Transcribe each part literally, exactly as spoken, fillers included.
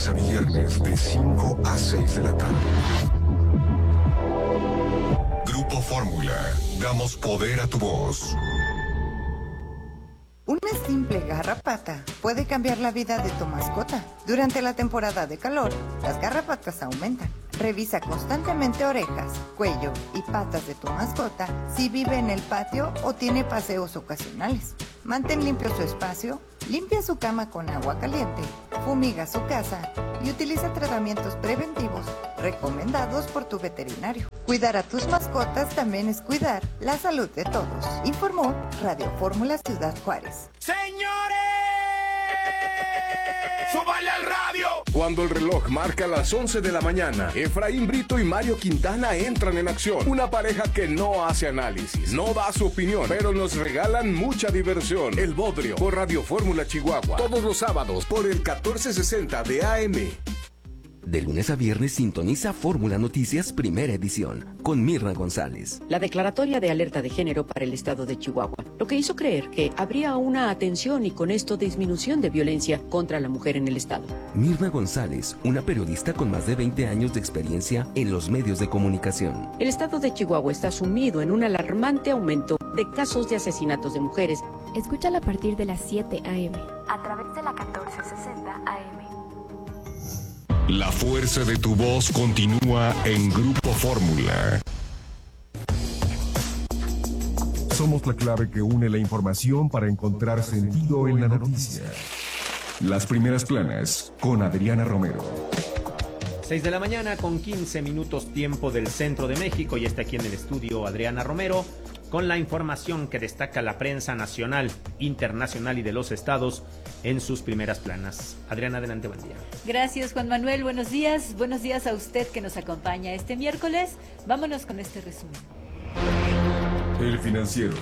lunes a viernes de cinco a seis de la tarde. Grupo Fórmula, damos poder a tu voz. Una simple garrapata puede cambiar la vida de tu mascota. Durante la temporada de calor, las garrapatas aumentan. Revisa constantemente orejas, cuello y patas de tu mascota si vive en el patio o tiene paseos ocasionales. Mantén limpio su espacio, limpia su cama con agua caliente, fumiga su casa y utiliza tratamientos preventivos recomendados por tu veterinario. Cuidar a tus mascotas también es cuidar la salud de todos. Informó Radio Fórmula Ciudad Juárez. ¡Señores! ¡Súbale al radio! Cuando el reloj marca las once de la mañana, Efraín Brito y Mario Quintana entran en acción. Una pareja que no hace análisis, no da su opinión, pero nos regalan mucha diversión. El Bodrio, por Radio Fórmula Chihuahua. Todos los sábados, por el catorce sesenta de A M. De lunes a viernes sintoniza Fórmula Noticias Primera Edición, con Mirna González. La declaratoria de alerta de género para el estado de Chihuahua, lo que hizo creer que habría una atención y con esto disminución de violencia contra la mujer en el estado. Mirna González, una periodista con más de veinte años de experiencia en los medios de comunicación. El estado de Chihuahua está sumido en un alarmante aumento de casos de asesinatos de mujeres. Escúchala a partir de las siete a eme a través de la catorce sesenta A M. La fuerza de tu voz continúa en Grupo Fórmula. Somos la clave que une la información para encontrar sentido en la noticia. Las primeras planas con Adriana Romero. seis de la mañana con quince minutos tiempo del centro de México y está aquí en el estudio Adriana Romero con la información que destaca la prensa nacional, internacional y de los estados en sus primeras planas. Adriana, adelante, buen día. Gracias, Juan Manuel, buenos días. Buenos días a usted que nos acompaña este miércoles. Vámonos con este resumen. El Financiero.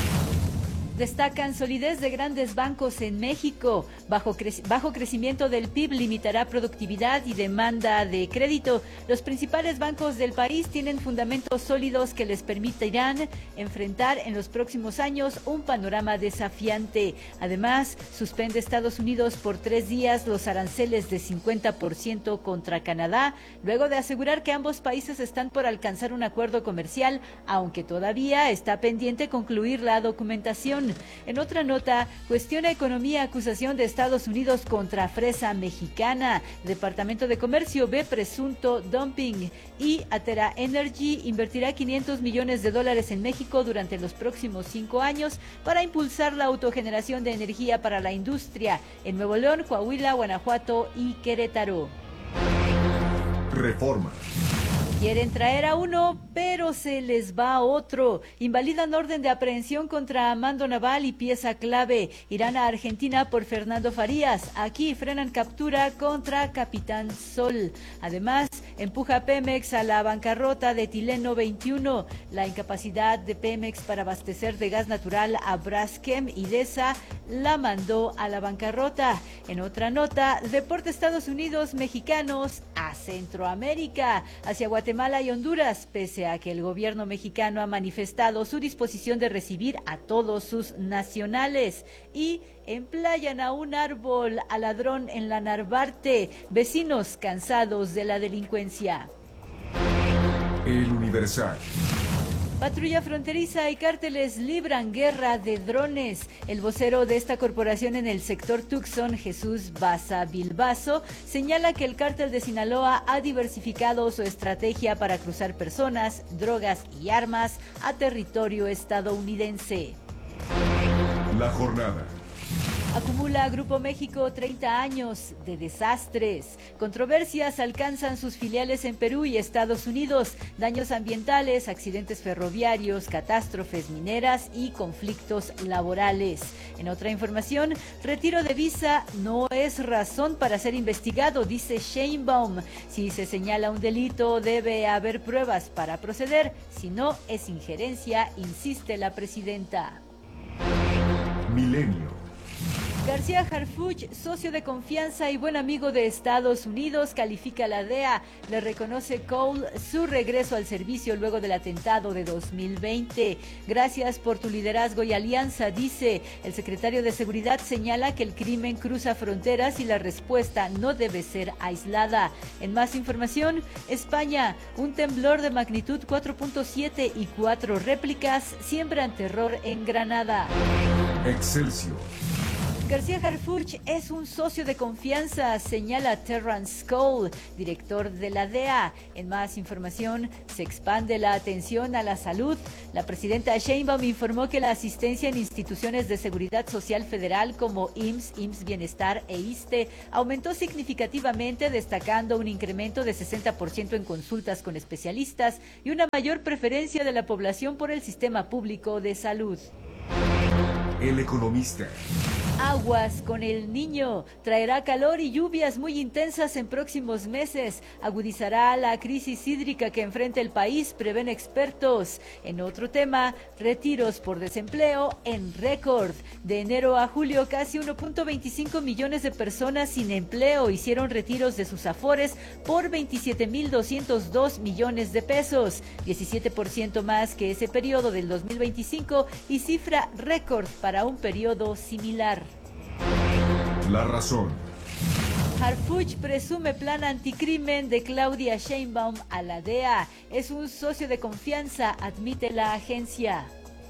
Destacan solidez de grandes bancos en México. Bajo, cre- bajo crecimiento del P I B limitará productividad y demanda de crédito. Los principales bancos del país tienen fundamentos sólidos que les permitirán enfrentar en los próximos años un panorama desafiante. Además, suspende Estados Unidos por tres días los aranceles de cincuenta por ciento contra Canadá, luego de asegurar que ambos países están por alcanzar un acuerdo comercial, aunque todavía está pendiente concluir la documentación. En otra nota, cuestiona economía acusación de Estados Unidos contra fresa mexicana. Departamento de Comercio ve presunto dumping y Atera Energy invertirá quinientos millones de dólares en México durante los próximos cinco años para impulsar la autogeneración de energía para la industria en Nuevo León, Coahuila, Guanajuato y Querétaro. Reforma. Quieren traer a uno, pero se les va a otro. Invalidan orden de aprehensión contra Amando Naval y pieza clave. Irán a Argentina por Fernando Farías. Aquí frenan captura contra Capitán Sol. Además, empuja Pemex a la bancarrota de Tileno veintiuno. La incapacidad de Pemex para abastecer de gas natural a Braskem y Desa la mandó a la bancarrota. En otra nota, deporte Estados Unidos mexicanos a Centroamérica, hacia Guatemala y Honduras, pese a que el gobierno mexicano ha manifestado su disposición de recibir a todos sus nacionales. Y emplayan a un árbol al ladrón en la Narvarte, vecinos cansados de la delincuencia. El Universal. Patrulla fronteriza y cárteles libran guerra de drones. El vocero de esta corporación en el sector Tucson, Jesús Baza Bilbaso, señala que el cártel de Sinaloa ha diversificado su estrategia para cruzar personas, drogas y armas a territorio estadounidense. La jornada. Acumula Grupo México treinta años de desastres. Controversias alcanzan sus filiales en Perú y Estados Unidos. Daños ambientales, accidentes ferroviarios, catástrofes mineras y conflictos laborales. En otra información, retiro de visa no es razón para ser investigado, dice Sheinbaum. Si se señala un delito, debe haber pruebas para proceder. Si no, es injerencia, insiste la presidenta. Milenio. García Harfuch, socio de confianza y buen amigo de Estados Unidos, califica a la D E A. Le reconoce Cole su regreso al servicio luego del atentado de dos mil veinte. Gracias por tu liderazgo y alianza, dice. El secretario de Seguridad señala que el crimen cruza fronteras y la respuesta no debe ser aislada. En más información, España, un temblor de magnitud cuatro punto siete y cuatro réplicas siembran terror en Granada. Excelsior. García Harfuch es un socio de confianza, señala Terrance Cole, director de la D E A. En más información, se expande la atención a la salud. La presidenta Sheinbaum informó que la asistencia en instituciones de seguridad social federal como I M S S, I M S S Bienestar e ISSSTE aumentó significativamente, destacando un incremento de sesenta por ciento en consultas con especialistas y una mayor preferencia de la población por el sistema público de salud. El Economista. Aguas con el Niño. Traerá calor y lluvias muy intensas en próximos meses. Agudizará la crisis hídrica que enfrenta el país, prevén expertos. En otro tema, retiros por desempleo en récord. De enero a julio, casi uno punto veinticinco millones de personas sin empleo hicieron retiros de sus afores por veintisiete mil doscientos dos millones de pesos. diecisiete por ciento más que ese periodo del dos mil veinticinco y cifra récord para un periodo similar. La Razón. Harfuch presume plan anticrimen de Claudia Sheinbaum a la D E A. Es un socio de confianza, admite la agencia.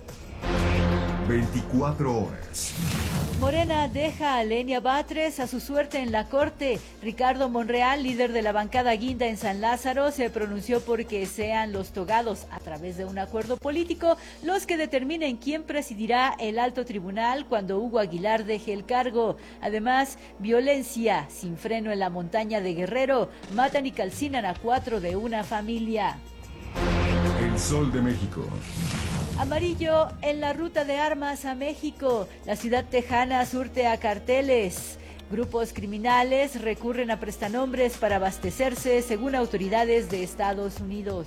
veinticuatro horas. Morena deja a Lenia Batres a su suerte en la Corte. Ricardo Monreal, líder de la bancada guinda en San Lázaro, se pronunció por que sean los togados, a través de un acuerdo político, los que determinen quién presidirá el alto tribunal cuando Hugo Aguilar deje el cargo. Además, violencia sin freno en la montaña de Guerrero. Matan y calcinan a cuatro de una familia. El Sol de México. Amarillo en la ruta de armas a México. La ciudad tejana surte a carteles. Grupos criminales recurren a prestanombres para abastecerse, según autoridades de Estados Unidos.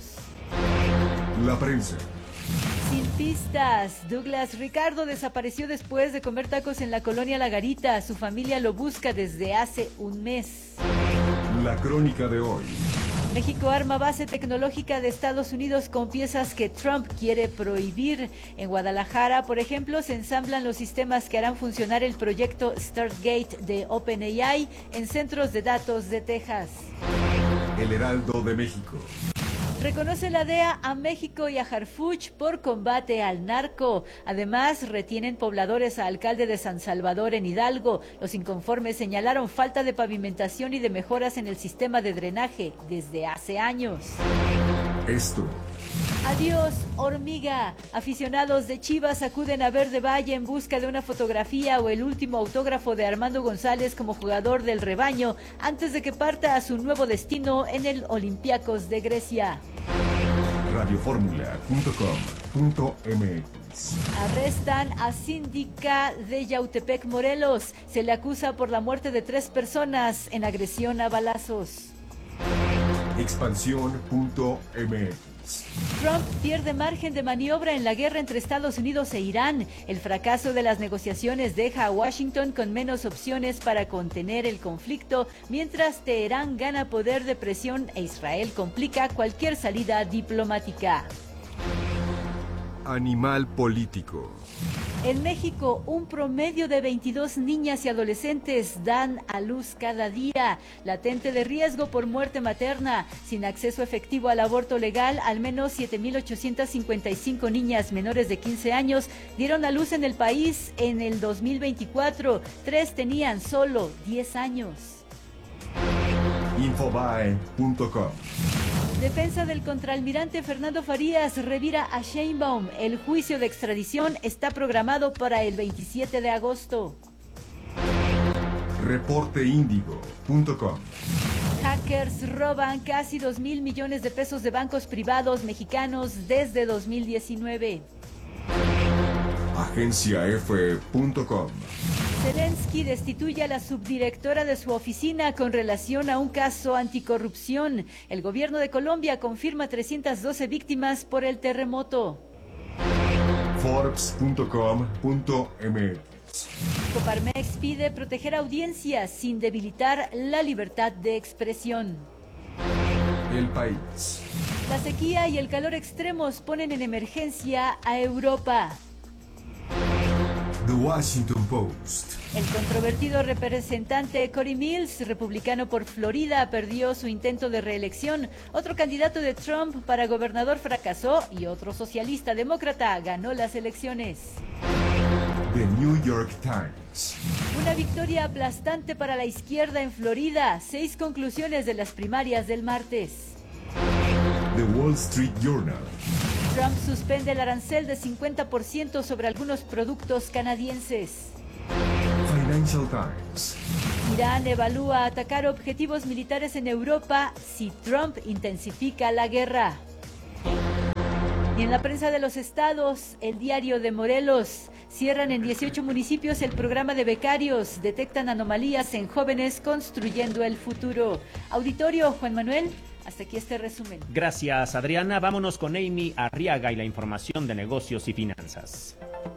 La Prensa. Sin pistas. Douglas Ricardo desapareció después de comer tacos en la colonia La Garita. Su familia lo busca desde hace un mes. La Crónica de hoy. México arma base tecnológica de Estados Unidos con piezas que Trump quiere prohibir. En Guadalajara, por ejemplo, se ensamblan los sistemas que harán funcionar el proyecto Stargate de OpenAI en centros de datos de Texas. El Heraldo de México. Reconoce la D E A a México y a Harfuch por combate al narco. Además, retienen pobladores a alcalde de San Salvador en Hidalgo. Los inconformes señalaron falta de pavimentación y de mejoras en el sistema de drenaje desde hace años. Esto. Adiós, hormiga. Aficionados de Chivas acuden a Verde Valle en busca de una fotografía o el último autógrafo de Armando González como jugador del rebaño antes de que parta a su nuevo destino en el Olympiacos de Grecia. Radioformula punto com punto m x. Arrestan a síndica de Yautepec, Morelos. Se le acusa por la muerte de tres personas en agresión a balazos. Expansión punto m x. Trump pierde margen de maniobra en la guerra entre Estados Unidos e Irán. El fracaso de las negociaciones deja a Washington con menos opciones para contener el conflicto, mientras Teherán gana poder de presión e Israel complica cualquier salida diplomática. Animal político. En México, un promedio de veintidós niñas y adolescentes dan a luz cada día. Latente de riesgo por muerte materna. Sin acceso efectivo al aborto legal, al menos siete mil ochocientas cincuenta y cinco niñas menores de quince años dieron a luz en el país en el dos mil veinticuatro. Tres tenían solo diez años. Infobae punto com. Defensa del contraalmirante Fernando Farías revira a Sheinbaum. El juicio de extradición está programado para el veintisiete de agosto. Reporte Índigo punto com. Hackers roban casi dos mil millones de pesos de bancos privados mexicanos desde dos mil diecinueve. Agencia F punto com. Zelensky destituye a la subdirectora de su oficina con relación a un caso anticorrupción. El gobierno de Colombia confirma trescientas doce víctimas por el terremoto. Forbes punto com punto m x. Coparmex pide proteger audiencias sin debilitar la libertad de expresión. El país. La sequía y el calor extremos ponen en emergencia a Europa. The Washington Post. El controvertido representante Cory Mills, republicano por Florida, perdió su intento de reelección. Otro candidato de Trump para gobernador fracasó y otro socialista demócrata ganó las elecciones. The New York Times. Una victoria aplastante para la izquierda en Florida. Seis conclusiones de las primarias del martes. The Wall Street Journal. Trump suspende el arancel de cincuenta por ciento sobre algunos productos canadienses. Financial Times. Irán evalúa atacar objetivos militares en Europa si Trump intensifica la guerra. Y en la prensa de los estados, el Diario de Morelos. Cierran en dieciocho municipios el programa de becarios. Detectan anomalías en jóvenes construyendo el futuro. Auditorio, Juan Manuel. Hasta aquí este resumen. Gracias, Adriana. Vámonos con Amy Arriaga y la información de negocios y finanzas.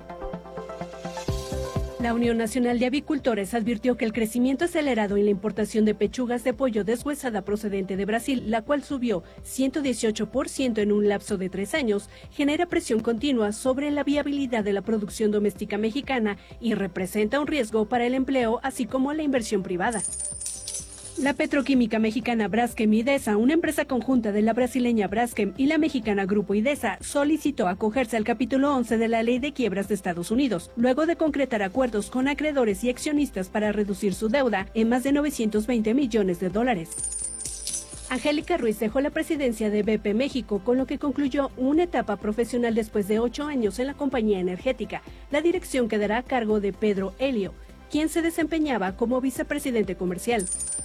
La Unión Nacional de Avicultores advirtió que el crecimiento acelerado en la importación de pechugas de pollo deshuesada procedente de Brasil, la cual subió ciento dieciocho por ciento en un lapso de tres años, genera presión continua sobre la viabilidad de la producción doméstica mexicana y representa un riesgo para el empleo, así como la inversión privada. La petroquímica mexicana Braskem Idesa, una empresa conjunta de la brasileña Braskem y la mexicana Grupo Idesa, solicitó acogerse al capítulo once de la Ley de Quiebras de Estados Unidos, luego de concretar acuerdos con acreedores y accionistas para reducir su deuda en más de novecientos veinte millones de dólares. Angélica Ruiz dejó la presidencia de B P México, con lo que concluyó una etapa profesional después de ocho años en la compañía energética. La dirección quedará a cargo de Pedro Helio, quien se desempeñaba como vicepresidente comercial.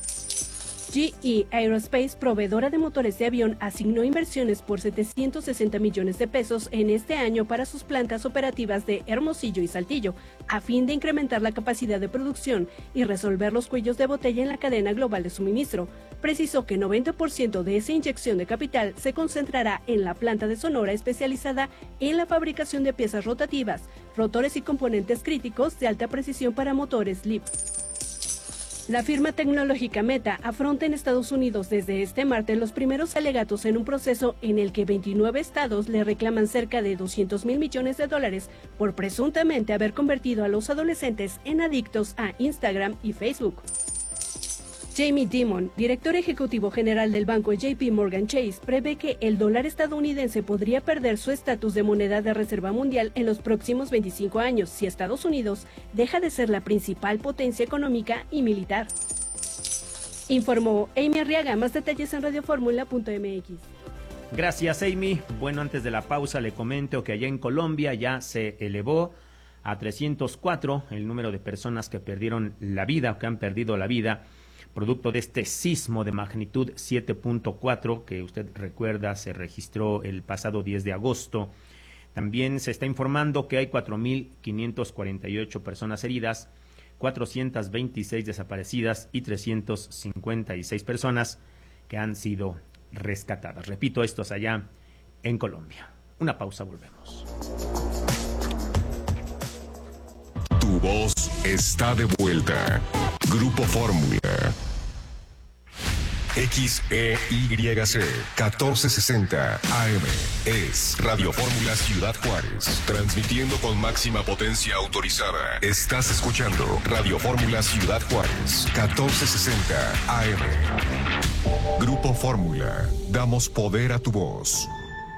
G E Aerospace, proveedora de motores de avión, asignó inversiones por setecientos sesenta millones de pesos en este año para sus plantas operativas de Hermosillo y Saltillo, a fin de incrementar la capacidad de producción y resolver los cuellos de botella en la cadena global de suministro. Precisó que noventa por ciento de esa inyección de capital se concentrará en la planta de Sonora, especializada en la fabricación de piezas rotativas, rotores y componentes críticos de alta precisión para motores L I P. La firma tecnológica Meta afronta en Estados Unidos desde este martes los primeros alegatos en un proceso en el que veintinueve estados le reclaman cerca de doscientos mil millones de dólares por presuntamente haber convertido a los adolescentes en adictos a Instagram y Facebook. Jamie Dimon, director ejecutivo general del banco J P Morgan Chase, prevé que el dólar estadounidense podría perder su estatus de moneda de reserva mundial en los próximos veinticinco años si Estados Unidos deja de ser la principal potencia económica y militar. Informó Amy Arriaga. Más detalles en radioformula punto m x. Gracias, Amy. Bueno, antes de la pausa le comento que allá en Colombia ya se elevó a trescientos cuatro el número de personas que perdieron la vida o que han perdido la vida producto de este sismo de magnitud siete punto cuatro que usted recuerda se registró el pasado diez de agosto. También se está informando que hay cuatro mil quinientas cuarenta y ocho personas heridas, cuatrocientas veintiséis desaparecidas y trescientas cincuenta y seis personas que han sido rescatadas. Repito, esto es allá en Colombia. Una pausa, volvemos. Tu voz está de vuelta. Grupo Fórmula. X E Y C catorce sesenta A M es Radio Fórmula Ciudad Juárez, transmitiendo con máxima potencia autorizada. Estás escuchando Radio Fórmula Ciudad Juárez, catorce sesenta A M. Grupo Fórmula, damos poder a tu voz.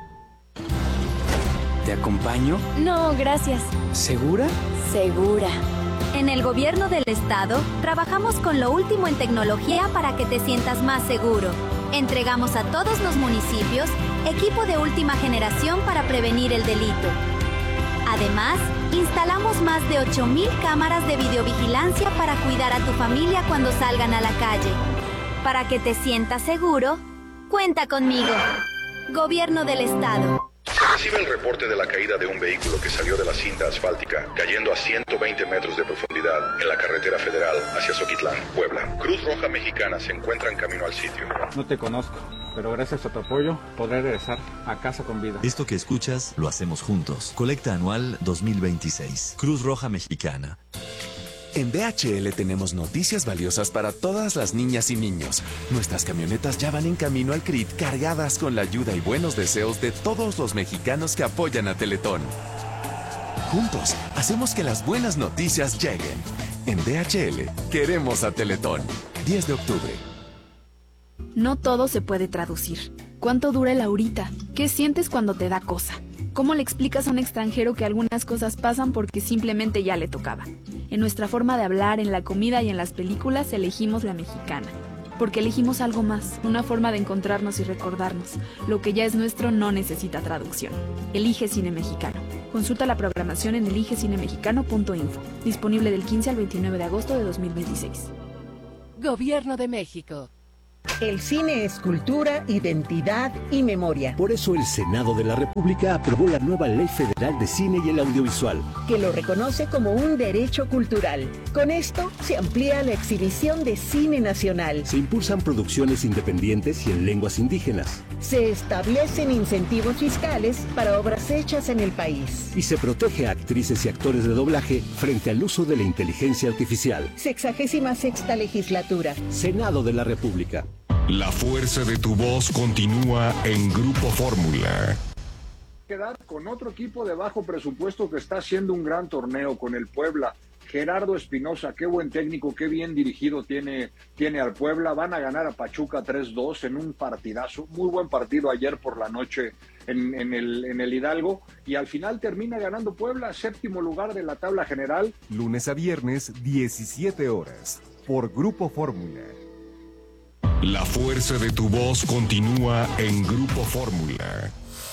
¿Te acompaño? No, gracias. ¿Segura? Segura. En el gobierno del estado, trabajamos con lo último en tecnología para que te sientas más seguro. Entregamos a todos los municipios equipo de última generación para prevenir el delito. Además, instalamos más de ocho mil cámaras de videovigilancia para cuidar a tu familia cuando salgan a la calle. Para que te sientas seguro, cuenta conmigo. Gobierno del estado. Se recibe el reporte de la caída de un vehículo que salió de la cinta asfáltica, cayendo a ciento veinte metros de profundidad en la carretera federal hacia Zoquitlán, Puebla. Cruz Roja Mexicana se encuentra en camino al sitio. No te conozco, pero gracias a tu apoyo podré regresar a casa con vida. Esto que escuchas lo hacemos juntos. Colecta anual dos mil veintiséis. Cruz Roja Mexicana. En D H L tenemos noticias valiosas para todas las niñas y niños. Nuestras camionetas ya van en camino al C R I T cargadas con la ayuda y buenos deseos de todos los mexicanos que apoyan a Teletón. Juntos, hacemos que las buenas noticias lleguen. En D H L, queremos a Teletón. diez de octubre. No todo se puede traducir. ¿Cuánto dura el ahorita? ¿Qué sientes cuando te da cosa? ¿Cómo le explicas a un extranjero que algunas cosas pasan porque simplemente ya le tocaba? En nuestra forma de hablar, en la comida y en las películas elegimos la mexicana. Porque elegimos algo más, una forma de encontrarnos y recordarnos. Lo que ya es nuestro no necesita traducción. Elige Cine Mexicano. Consulta la programación en elige cine mexicano punto info. Disponible del quince al veintinueve de agosto de dos mil veintiséis. Gobierno de México. El cine es cultura, identidad y memoria. Por eso el Senado de la República aprobó la nueva Ley Federal de Cine y el Audiovisual, que lo reconoce como un derecho cultural. Con esto se amplía la exhibición de cine nacional. Se impulsan producciones independientes y en lenguas indígenas. Se establecen incentivos fiscales para obras hechas en el país. Y se protege a actrices y actores de doblaje frente al uso de la inteligencia artificial. Sexagésima sexta legislatura. Senado de la República. La fuerza de tu voz continúa en Grupo Fórmula. Quedar con otro equipo de bajo presupuesto que está haciendo un gran torneo con el Puebla. Gerardo Espinosa, qué buen técnico, qué bien dirigido tiene, tiene al Puebla. Van a ganar a Pachuca tres dos en un partidazo. Muy buen partido ayer por la noche en, en, el, en el Hidalgo. Y al final termina ganando Puebla, séptimo lugar de la tabla general. Lunes a viernes, diecisiete horas, por Grupo Fórmula. La fuerza de tu voz continúa en Grupo Fórmula.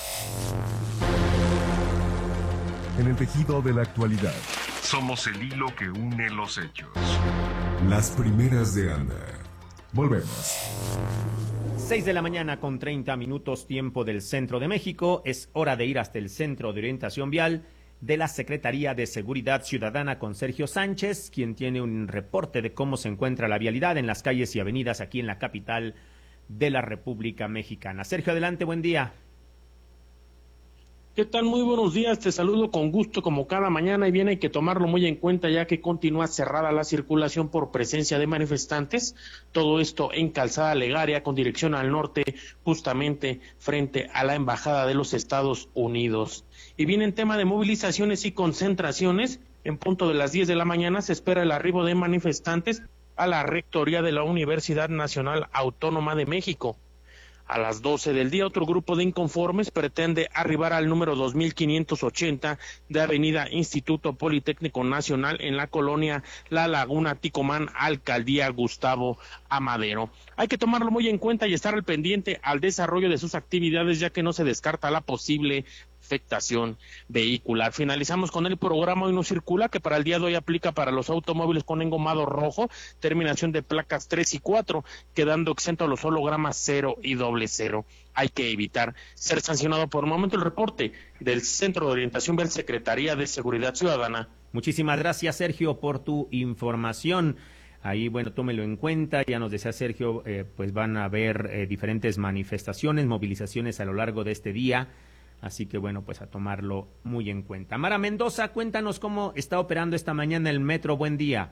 En el tejido de la actualidad. Somos el hilo que une los hechos. Las primeras de Anda. Volvemos. seis de la mañana con treinta minutos, tiempo del centro de México. Es hora de ir hasta el Centro de Orientación Vial de la Secretaría de Seguridad Ciudadana con Sergio Sánchez, quien tiene un reporte de cómo se encuentra la vialidad en las calles y avenidas aquí en la capital de la República Mexicana. Sergio, adelante, buen día. ¿Qué tal? Muy buenos días, te saludo con gusto como cada mañana y bien hay que tomarlo muy en cuenta ya que continúa cerrada la circulación por presencia de manifestantes, todo esto en Calzada Legaria con dirección al norte, justamente frente a la Embajada de los Estados Unidos. Y bien en tema de movilizaciones y concentraciones, en punto de las diez de la mañana se espera el arribo de manifestantes a la Rectoría de la Universidad Nacional Autónoma de México. A las doce del día, otro grupo de inconformes pretende arribar al número dos mil quinientos ochenta de Avenida Instituto Politécnico Nacional en la colonia La Laguna, Ticomán, Alcaldía Gustavo Amadero. Hay que tomarlo muy en cuenta y estar al pendiente al desarrollo de sus actividades, ya que no se descarta la posible afectación vehicular. Finalizamos con el programa Hoy No Circula, que para el día de hoy aplica para los automóviles con engomado rojo, terminación de placas tres y cuatro, quedando exento a los hologramas cero y doble cero. Hay que evitar ser sancionado. Por el momento el reporte del Centro de Orientación Vial, Secretaría de Seguridad Ciudadana. Muchísimas gracias, Sergio, por tu información. Ahí, bueno, tómelo en cuenta, ya nos decía Sergio, eh, pues van a haber eh, diferentes manifestaciones, movilizaciones a lo largo de este día. Así que bueno, pues a tomarlo muy en cuenta. Mara Mendoza, cuéntanos cómo está operando esta mañana el metro. Buen día.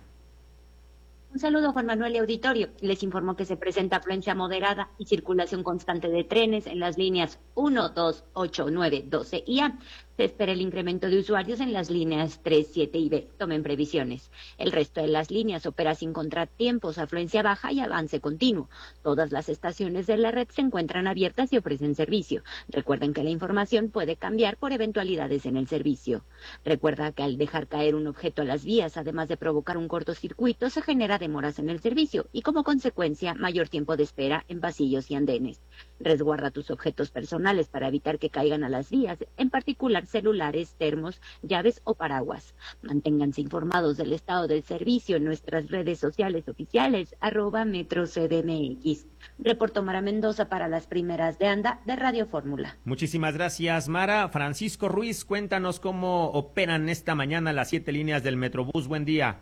Un saludo, Juan Manuel y auditorio. Les informo que se presenta afluencia moderada y circulación constante de trenes en las líneas uno, dos, ocho, nueve, doce y A. Se espera el incremento de usuarios en las líneas tres, siete y B. Tomen previsiones. El resto de las líneas opera sin contratiempos, afluencia baja y avance continuo. Todas las estaciones de la red se encuentran abiertas y ofrecen servicio. Recuerden que la información puede cambiar por eventualidades en el servicio. Recuerda que al dejar caer un objeto a las vías, además de provocar un cortocircuito, se genera demoras en el servicio y como consecuencia mayor tiempo de espera en pasillos y andenes. Resguarda tus objetos personales para evitar que caigan a las vías, en particular celulares, termos, llaves o paraguas. Manténganse informados del estado del servicio en nuestras redes sociales oficiales, arroba Metro C D M X. Reportó Mara Mendoza para las primeras de Anda de Radio Fórmula. Muchísimas gracias, Mara. Francisco Ruiz, cuéntanos cómo operan esta mañana las siete líneas del Metrobús. Buen día.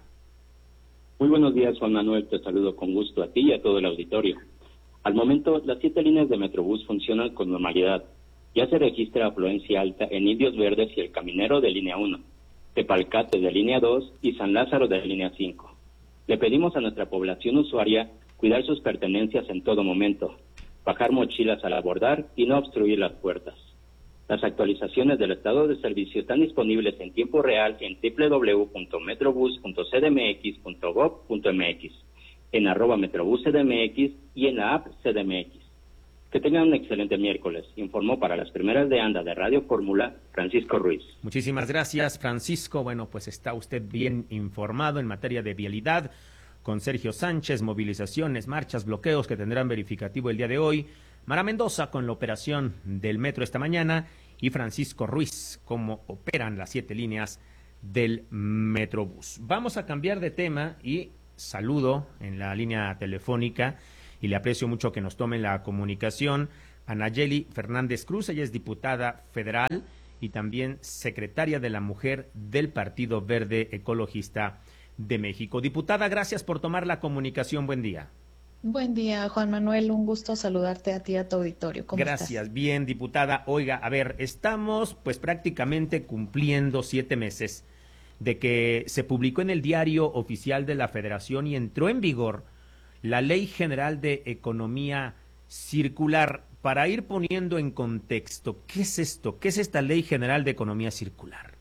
Muy buenos días, Juan Manuel. Te saludo con gusto a ti y a todo el auditorio. Al momento, las siete líneas de Metrobús funcionan con normalidad. Ya se registra afluencia alta en Indios Verdes y El Caminero de línea uno. Tepalcate de línea dos y San Lázaro de línea cinco. Le pedimos a nuestra población usuaria cuidar sus pertenencias en todo momento, bajar mochilas al abordar y no obstruir las puertas. Las actualizaciones del estado de servicio están disponibles en tiempo real en doble u doble u doble u punto metrobús punto c d m x punto gov punto m x, en arroba metrobús c d m x y en la app C D M X. Que tengan un excelente miércoles. Informó para las primeras de anda de Radio Fórmula, Francisco Ruiz. Muchísimas gracias, Francisco. Bueno, pues está usted bien informado en materia de vialidad, con Sergio Sánchez, movilizaciones, marchas, bloqueos que tendrán verificativo el día de hoy. Mara Mendoza con la operación del metro esta mañana y Francisco Ruiz, cómo operan las siete líneas del Metrobús. Vamos a cambiar de tema y saludo en la línea telefónica y le aprecio mucho que nos tome la comunicación a Nayeli Fernández Cruz. Ella es diputada federal y también secretaria de la Mujer del Partido Verde Ecologista de México. Diputada, gracias por tomar la comunicación. Buen día. Buen día, Juan Manuel. Un gusto saludarte a ti y a tu auditorio. ¿Cómo Gracias. estás? Bien, diputada. Oiga, a ver, estamos pues prácticamente cumpliendo siete meses de que se publicó en el Diario Oficial de la Federación y entró en vigor la Ley General de Economía Circular. Para ir poniendo en contexto, ¿qué es esto? ¿Qué es esta Ley General de Economía Circular?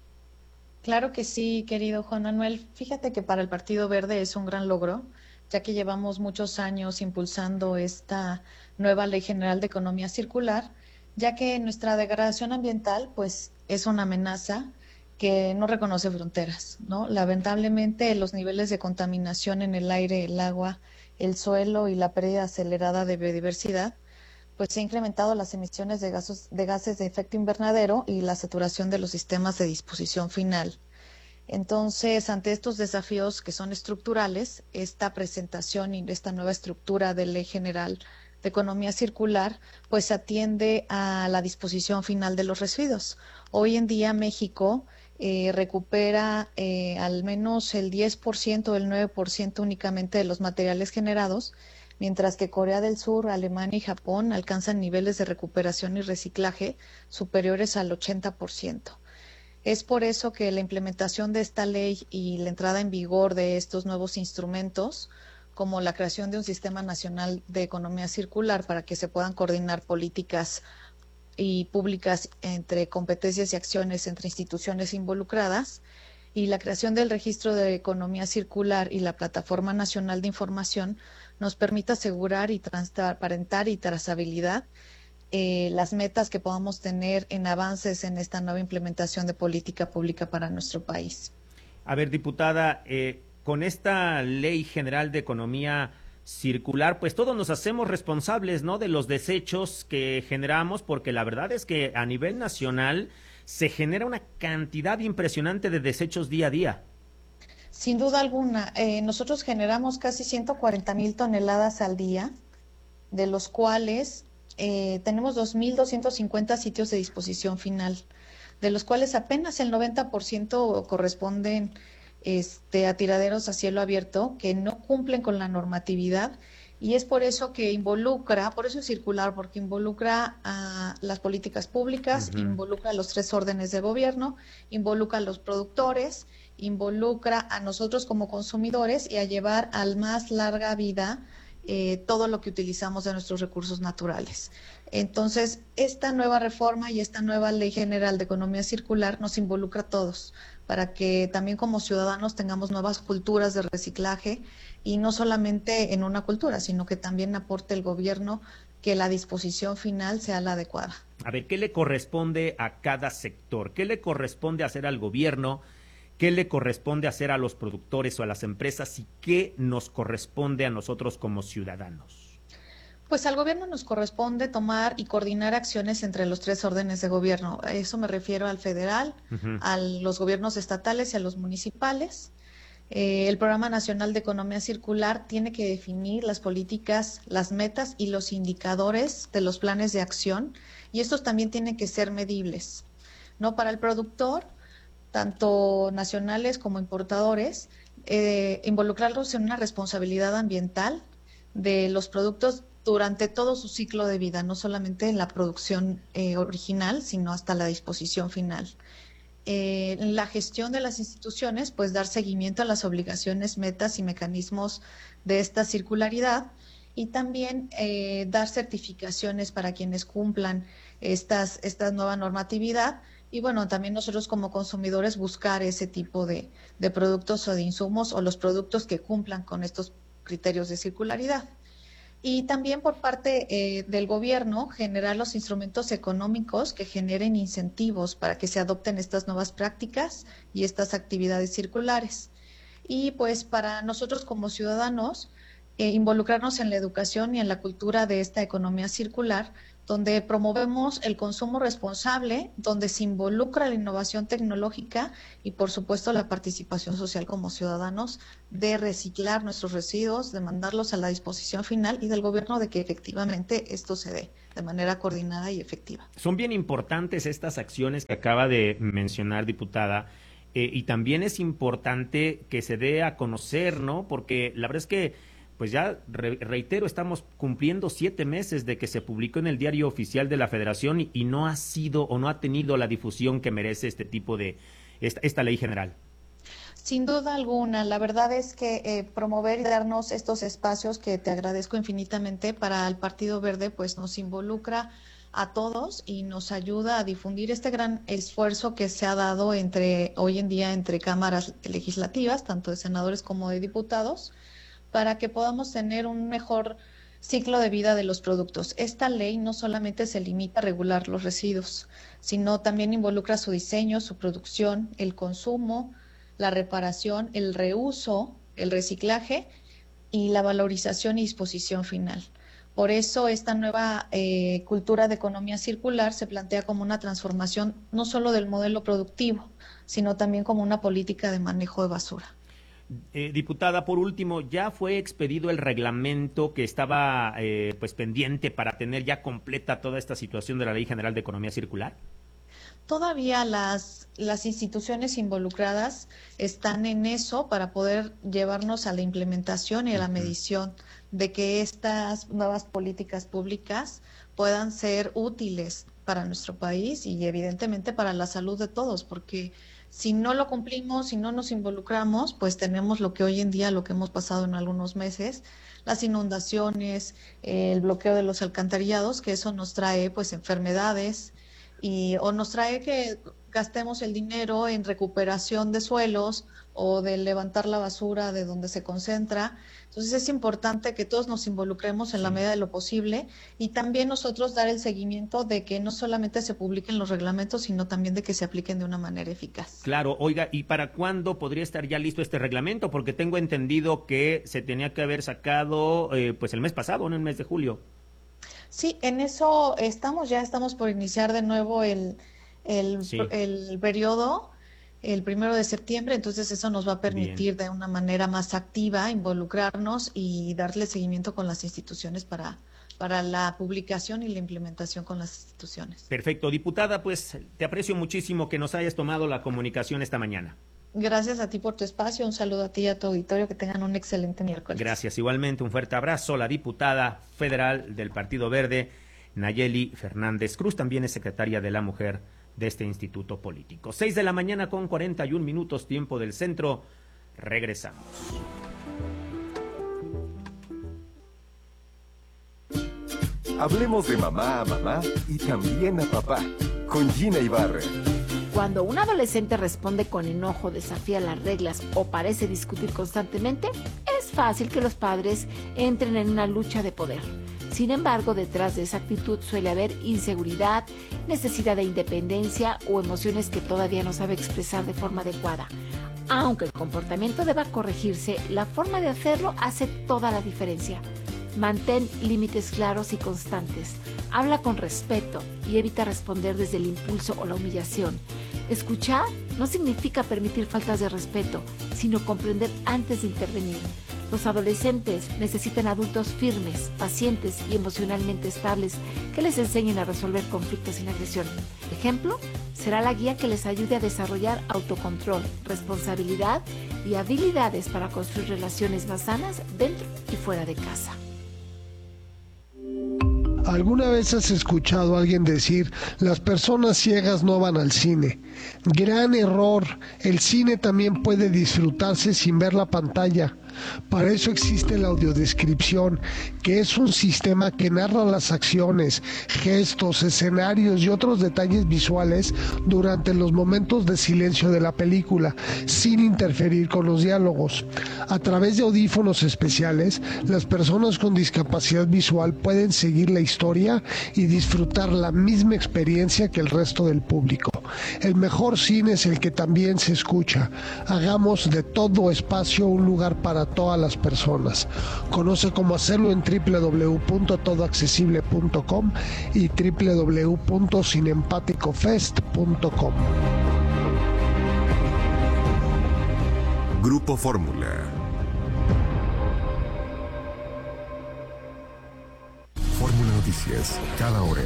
Claro que sí, querido Juan Manuel. Fíjate que para el Partido Verde es un gran logro, ya que llevamos muchos años impulsando esta nueva Ley General de Economía Circular, ya que nuestra degradación ambiental pues es una amenaza que no reconoce fronteras, ¿no? Lamentablemente los niveles de contaminación en el aire, el agua, el suelo y la pérdida acelerada de biodiversidad, pues se han incrementado las emisiones de gases, de gases de efecto invernadero y la saturación de los sistemas de disposición final. Entonces, ante estos desafíos que son estructurales, esta presentación y esta nueva estructura de Ley General de Economía Circular, pues atiende a la disposición final de los residuos. Hoy en día México eh, recupera eh, al menos el diez por ciento, el nueve por ciento únicamente de los materiales generados, mientras que Corea del Sur, Alemania y Japón alcanzan niveles de recuperación y reciclaje superiores al ochenta por ciento. Es por eso que la implementación de esta ley y la entrada en vigor de estos nuevos instrumentos, como la creación de un Sistema Nacional de Economía Circular para que se puedan coordinar políticas y públicas entre competencias y acciones entre instituciones involucradas, y la creación del Registro de Economía Circular y la Plataforma Nacional de Información nos permite asegurar y transparentar y trazabilidad eh, las metas que podamos tener en avances en esta nueva implementación de política pública para nuestro país. A ver, diputada, eh, con esta Ley General de Economía Circular, pues todos nos hacemos responsables, ¿no?, de los desechos que generamos, porque la verdad es que a nivel nacional se genera una cantidad impresionante de desechos día a día. Sin duda alguna, eh, nosotros generamos casi ciento cuarenta mil toneladas al día, de los cuales eh, tenemos dos mil doscientos cincuenta sitios de disposición final, de los cuales apenas el noventa por ciento corresponden este, a tiraderos a cielo abierto que no cumplen con la normatividad, y es por eso que involucra, por eso es circular, porque involucra a las políticas públicas, uh-huh. involucra a los tres órdenes de gobierno, involucra a los productores, involucra a nosotros como consumidores y a llevar al más larga vida eh, todo lo que utilizamos de nuestros recursos naturales. Entonces, esta nueva reforma y esta nueva Ley General de Economía Circular nos involucra a todos, para que también como ciudadanos tengamos nuevas culturas de reciclaje, y no solamente en una cultura, sino que también aporte el gobierno que la disposición final sea la adecuada. A ver, ¿qué le corresponde a cada sector? ¿Qué le corresponde hacer al gobierno? ¿Qué le corresponde hacer a los productores o a las empresas? ¿Y qué nos corresponde a nosotros como ciudadanos? Pues al gobierno nos corresponde tomar y coordinar acciones entre los tres órdenes de gobierno. A eso me refiero al federal, uh-huh. a los gobiernos estatales y a los municipales. Eh, el Programa Nacional de Economía Circular tiene que definir las políticas, las metas y los indicadores de los planes de acción, y estos también tienen que ser medibles, ¿no? Para el productor, tanto nacionales como importadores, eh, involucrarlos en una responsabilidad ambiental de los productos durante todo su ciclo de vida, no solamente en la producción eh, original, sino hasta la disposición final. eh, en la gestión de las instituciones, pues dar seguimiento a las obligaciones, metas y mecanismos de esta circularidad, y también eh, dar certificaciones para quienes cumplan estas, esta nueva normatividad. Y bueno, también nosotros como consumidores buscar ese tipo de, de productos o de insumos, o los productos que cumplan con estos criterios de circularidad. Y también por parte eh, del gobierno generar los instrumentos económicos que generen incentivos para que se adopten estas nuevas prácticas y estas actividades circulares. Y pues para nosotros como ciudadanos, eh, involucrarnos en la educación y en la cultura de esta economía circular, donde promovemos el consumo responsable, donde se involucra la innovación tecnológica y, por supuesto, la participación social como ciudadanos, de reciclar nuestros residuos, de mandarlos a la disposición final, y del gobierno de que efectivamente esto se dé de manera coordinada y efectiva. Son bien importantes estas acciones que acaba de mencionar, diputada, eh, y también es importante que se dé a conocer, ¿no? Porque la verdad es que pues ya, re, reitero, estamos cumpliendo siete meses de que se publicó en el Diario Oficial de la Federación y, y no ha sido o no ha tenido la difusión que merece este tipo de, esta, esta ley general. Sin duda alguna, la verdad es que eh, promover y darnos estos espacios, que te agradezco infinitamente, para el Partido Verde, pues nos involucra a todos y nos ayuda a difundir este gran esfuerzo que se ha dado entre hoy en día entre cámaras legislativas, tanto de senadores como de diputados, para que podamos tener un mejor ciclo de vida de los productos. Esta ley no solamente se limita a regular los residuos, sino también involucra su diseño, su producción, el consumo, la reparación, el reuso, el reciclaje y la valorización y disposición final. Por eso esta nueva eh, cultura de economía circular se plantea como una transformación no solo del modelo productivo, sino también como una política de manejo de basura. Eh, diputada, por último, ¿ya fue expedido el reglamento que estaba eh, pues pendiente para tener ya completa toda esta situación de la Ley General de Economía Circular? Todavía las, las instituciones involucradas están en eso para poder llevarnos a la implementación y a la medición de que estas nuevas políticas públicas puedan ser útiles para nuestro país y evidentemente para la salud de todos, porque si no lo cumplimos, si no nos involucramos, pues tenemos lo que hoy en día, lo que hemos pasado en algunos meses, las inundaciones, el bloqueo de los alcantarillados, que eso nos trae pues enfermedades, y o nos trae que gastemos el dinero en recuperación de suelos o de levantar la basura de donde se concentra. Entonces es importante que todos nos involucremos en la medida de lo posible, y también nosotros dar el seguimiento de que no solamente se publiquen los reglamentos, sino también de que se apliquen de una manera eficaz. Claro, oiga, ¿y para cuándo podría estar ya listo este reglamento? Porque tengo entendido que se tenía que haber sacado eh, pues el mes pasado, no el mes de julio. Sí, en eso estamos, ya estamos por iniciar de nuevo el, el, sí. el periodo, el primero de septiembre, entonces eso nos va a permitir Bien. de una manera más activa involucrarnos y darle seguimiento con las instituciones para, para la publicación y la implementación con las instituciones. Perfecto, diputada, pues te aprecio muchísimo que nos hayas tomado la comunicación esta mañana. Gracias a ti por tu espacio, un saludo a ti y a tu auditorio, que tengan un excelente miércoles. Gracias, igualmente un fuerte abrazo. La diputada federal del Partido Verde, Nayeli Fernández Cruz, también es secretaria de la Mujer de este instituto político. Seis de la mañana con cuarenta y un minutos, tiempo del centro. Regresamos. Hablemos de mamá a mamá y también a papá, con Gina Ibarra. Cuando un adolescente responde con enojo, desafía las reglas o parece discutir constantemente, es fácil que los padres entren en una lucha de poder. Sin embargo, detrás de esa actitud suele haber inseguridad, necesidad de independencia o emociones que todavía no sabe expresar de forma adecuada. Aunque el comportamiento deba corregirse, la forma de hacerlo hace toda la diferencia. Mantén límites claros y constantes. Habla con respeto y evita responder desde el impulso o la humillación. Escuchar no significa permitir faltas de respeto, sino comprender antes de intervenir. Los adolescentes necesitan adultos firmes, pacientes y emocionalmente estables que les enseñen a resolver conflictos sin agresión. Ejemplo, será la guía que les ayude a desarrollar autocontrol, responsabilidad y habilidades para construir relaciones más sanas dentro y fuera de casa. ¿Alguna vez has escuchado a alguien decir, las personas ciegas no van al cine? Gran error, el cine también puede disfrutarse sin ver la pantalla. Para eso existe la audiodescripción, que es un sistema que narra las acciones, gestos, escenarios y otros detalles visuales durante los momentos de silencio de la película, sin interferir con los diálogos. A través de audífonos especiales, las personas con discapacidad visual pueden seguir la historia y disfrutar la misma experiencia que el resto del público. El mejor cine es el que también se escucha. Hagamos de todo espacio un lugar para todas las personas. Conoce cómo hacerlo en doble u doble u doble u punto todo accesible punto com y doble u doble u doble u punto cinempaticofest punto com. Grupo Fórmula. Fórmula Noticias, cada hora.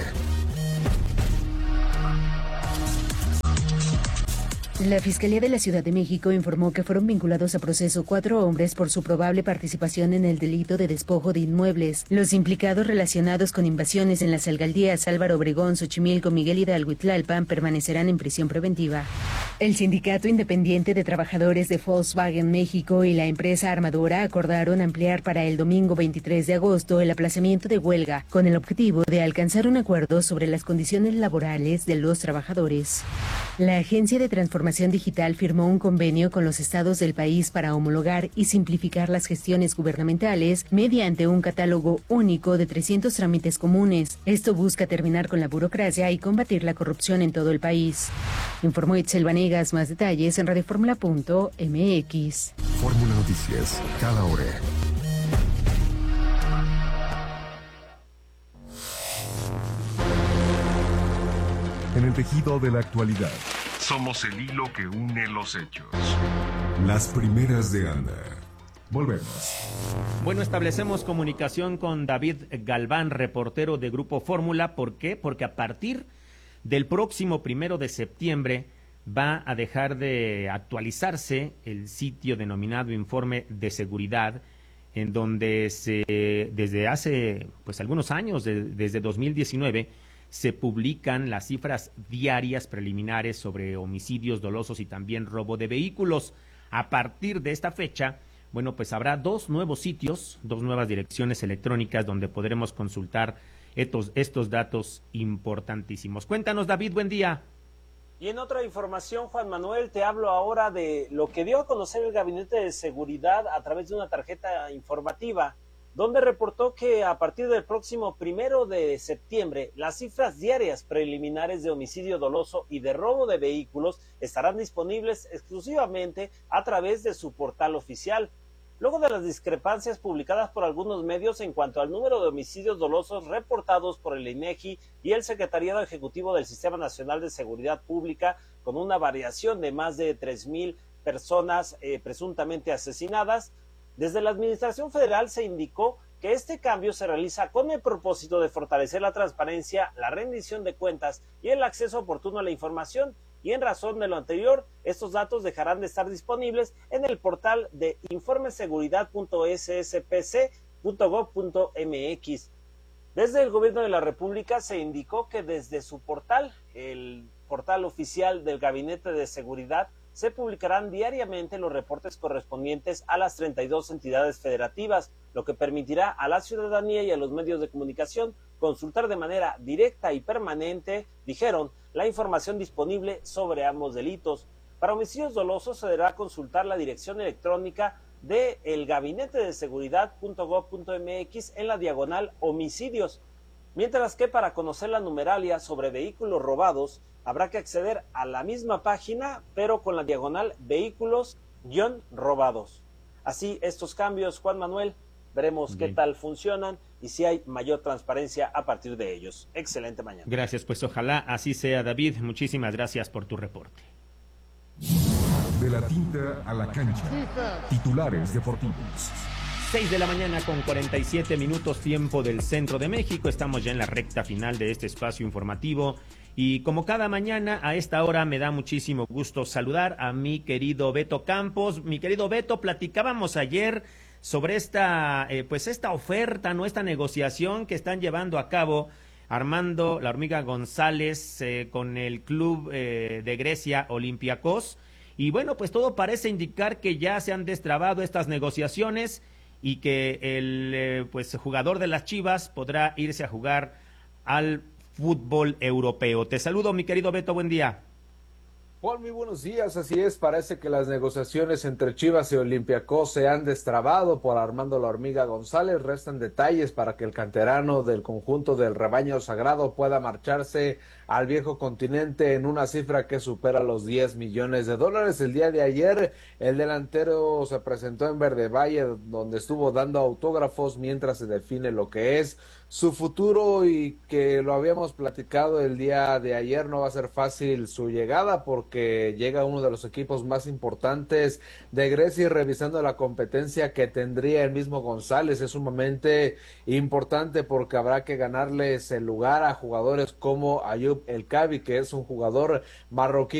La Fiscalía de la Ciudad de México informó que fueron vinculados a proceso cuatro hombres por su probable participación en el delito de despojo de inmuebles. Los implicados relacionados con invasiones en las alcaldías Álvaro Obregón, Xochimilco, Miguel Hidalgo y Tlalpan permanecerán en prisión preventiva. El Sindicato Independiente de Trabajadores de Volkswagen México y la empresa armadora acordaron ampliar para el domingo veintitrés de agosto el aplazamiento de huelga, con el objetivo de alcanzar un acuerdo sobre las condiciones laborales de los trabajadores. La Agencia de Transformación Digital firmó un convenio con los estados del país para homologar y simplificar las gestiones gubernamentales mediante un catálogo único de trescientos trámites comunes. Esto busca terminar con la burocracia y combatir la corrupción en todo el país. Informó Itzel Vanegas. Más detalles en radioformula punto m x. Fórmula Noticias, cada hora. En el tejido de la actualidad, somos el hilo que une los hechos. Las primeras de Anda. Volvemos. Bueno, establecemos comunicación con David Galván, reportero de Grupo Fórmula. ¿Por qué? Porque a partir del próximo primero de septiembre va a dejar de actualizarse el sitio denominado Informe de Seguridad, en donde se, desde hace pues algunos años, de, desde dos mil diecinueve, se publican las cifras diarias preliminares sobre homicidios dolosos y también robo de vehículos. A partir de esta fecha, bueno, pues habrá dos nuevos sitios, dos nuevas direcciones electrónicas donde podremos consultar estos, estos datos importantísimos. Cuéntanos, David, buen día. Y en otra información, Juan Manuel, te hablo ahora de lo que dio a conocer el Gabinete de Seguridad a través de una tarjeta informativa, donde reportó que a partir del próximo primero de septiembre, las cifras diarias preliminares de homicidio doloso y de robo de vehículos estarán disponibles exclusivamente a través de su portal oficial. Luego de las discrepancias publicadas por algunos medios en cuanto al número de homicidios dolosos reportados por el INEGI y el Secretariado Ejecutivo del Sistema Nacional de Seguridad Pública, con una variación de más de tres mil personas eh, presuntamente asesinadas, desde la Administración Federal se indicó que este cambio se realiza con el propósito de fortalecer la transparencia, la rendición de cuentas y el acceso oportuno a la información, y en razón de lo anterior, estos datos dejarán de estar disponibles en el portal de informeseguridad punto s s p c punto gob punto m x. Desde el Gobierno de la República se indicó que desde su portal, el portal oficial del Gabinete de Seguridad, se publicarán diariamente los reportes correspondientes a las treinta y dos entidades federativas, lo que permitirá a la ciudadanía y a los medios de comunicación consultar de manera directa y permanente, dijeron, la información disponible sobre ambos delitos. Para homicidios dolosos se deberá consultar la dirección electrónica de el gabinete de seguridad punto gob punto m x en la diagonal homicidios, mientras que para conocer la numeralia sobre vehículos robados habrá que acceder a la misma página, pero con la diagonal vehículos-robados. Así, estos cambios, Juan Manuel, veremos Bien. qué tal funcionan y si hay mayor transparencia a partir de ellos. Excelente mañana. Gracias, pues ojalá así sea, David. Muchísimas gracias por tu reporte. De la tinta a la cancha. Titulares deportivos. seis de la mañana con cuarenta y siete minutos, tiempo del centro de México. Estamos ya en la recta final de este espacio informativo. Y como cada mañana, a esta hora me da muchísimo gusto saludar a mi querido Beto Campos. Mi querido Beto, platicábamos ayer sobre esta, eh, pues esta oferta, no esta negociación que están llevando a cabo Armando La Hormiga González eh, con el club eh, de Grecia, Olympiacos. Y bueno, pues todo parece indicar que ya se han destrabado estas negociaciones y que el eh, pues jugador de las Chivas podrá irse a jugar al fútbol europeo. Te saludo, mi querido Beto, buen día. Juan, muy buenos días, así es, parece que las negociaciones entre Chivas y Olympiacos se han destrabado por Armando La Hormiga González. Restan detalles para que el canterano del conjunto del rebaño sagrado pueda marcharse al viejo continente en una cifra que supera los diez millones de dólares. El día de ayer el delantero se presentó en Verde Valle, donde estuvo dando autógrafos mientras se define lo que es su futuro, y que lo habíamos platicado el día de ayer, no va a ser fácil su llegada porque llega uno de los equipos más importantes de Grecia, y revisando la competencia que tendría el mismo González es sumamente importante porque habrá que ganarles el lugar a jugadores como Ayub El Kabi, que es un jugador marroquí